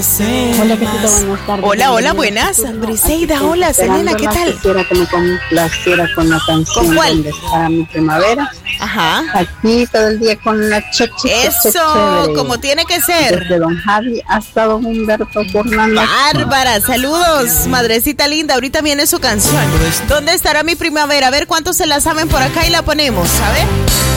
Hola, ¿qué tal? Buenas tardes. Hola, buenas. Briseida, hola, Selena, ¿qué tal? Quisiera que me complaciera con la canción. ¿Con cuál? ¿Dónde está mi primavera? Ajá. Aquí todo el día con la cheche. Eso, como tiene que ser. Desde Don Javi hasta Don Humberto Fernando. Bárbara, saludos, madrecita linda. Ahorita viene su canción. ¿Dónde estará mi primavera? A ver cuántos se la saben por acá y la ponemos, a ver.